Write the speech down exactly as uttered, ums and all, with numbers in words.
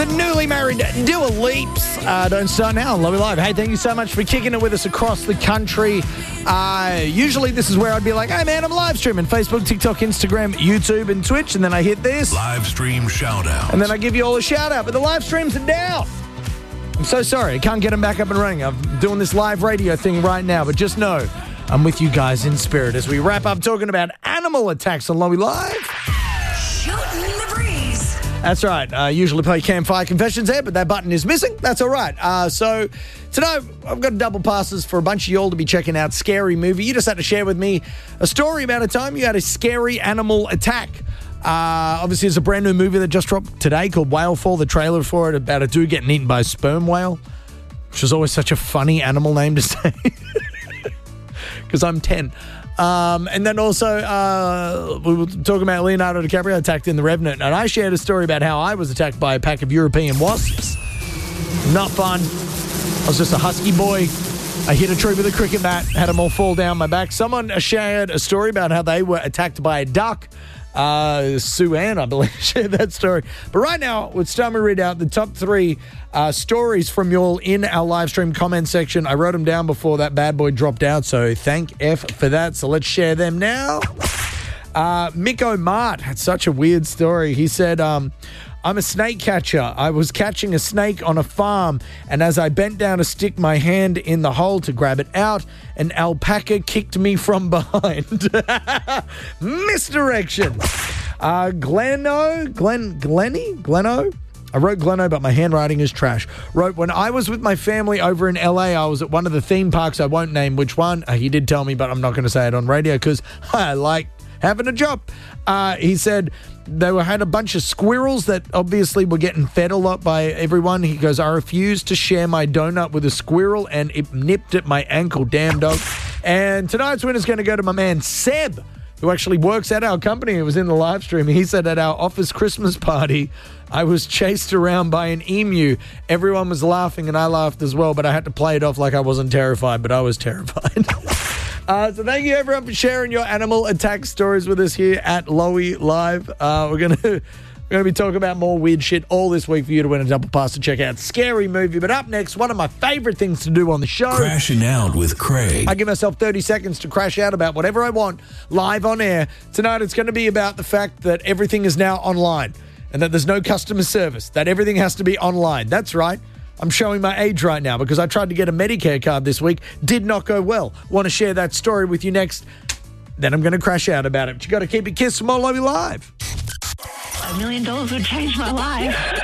The newly married Dua Lips uh, don't start now on Love You Live. Hey, thank you so much for kicking it with us across the country. Uh, usually this is where I'd be like, hey man, I'm live streaming Facebook, TikTok, Instagram, YouTube, and Twitch, and then I hit this. Live stream shout out. And then I give you all a shout out, but the live streams are down. I'm so sorry. I can't get them back up and running. I'm doing this live radio thing right now, but just know I'm with you guys in spirit as we wrap up talking about animal attacks on Love You Live. Shooting the breeze. That's right. I uh, usually play Campfire Confessions there, but that button is missing. That's all right. Uh, so tonight, I've got double passes for a bunch of y'all to be checking out Scary Movie. You just had to share with me a story about a time you had a scary animal attack. Uh, obviously, there's a brand new movie that just dropped today called Whale Fall. The trailer for it about a dude getting eaten by a sperm whale, which is always such a funny animal name to say because I'm ten. Um, and then also, uh, we were talking about Leonardo DiCaprio attacked in The Revenant, and I shared a story about how I was attacked by a pack of European wasps. Not fun. I was just a husky boy. I hit a tree with a cricket bat, had them all fall down my back. Someone shared a story about how they were attacked by a duck. Uh, Sue Ann, I believe, shared that story. But right now, it's time to read out the top three uh, stories from y'all in our live stream comment section. I wrote them down before that bad boy dropped out, so thank F for that. So let's share them now. Uh, Miko Mart had such a weird story. He said, um, I'm a snake catcher. I was catching a snake on a farm, and as I bent down to stick my hand in the hole to grab it out, an alpaca kicked me from behind. Misdirection. Uh, Gleno, Glen, Glenny, Gleno? I wrote Gleno, but my handwriting is trash. Wrote, when I was with my family over in L A, I was at one of the theme parks. I won't name which one. Uh, he did tell me, but I'm not going to say it on radio because I like having a job. Uh, he said they were had a bunch of squirrels that obviously were getting fed a lot by everyone. He goes, I refused to share my donut with a squirrel and it nipped at my ankle, damn dog. And tonight's winner's going to go to my man Seb, who actually works at our company. He was in the live stream. He said at our office Christmas party, I was chased around by an emu. Everyone was laughing and I laughed as well, but I had to play it off like I wasn't terrified, but I was terrified. Uh, so thank you everyone for sharing your animal attack stories with us here at Lowy Live. Uh, we're gonna we're gonna be talking about more weird shit all this week for you to win a double pass to check out Scary Movie. But up next, one of my favorite things to do on the show, Crashing Out with Craig. I give myself thirty seconds to crash out about whatever I want live on air. Tonight it's going to be about the fact that everything is now online and that there's no customer service, that everything has to be online. That's right. I'm showing my age right now because I tried to get a Medicare card this week. Did not go well. Want to share that story with you next. Then I'm going to crash out about it. But you got to keep it kiss from all over live. A million dollars would change my life.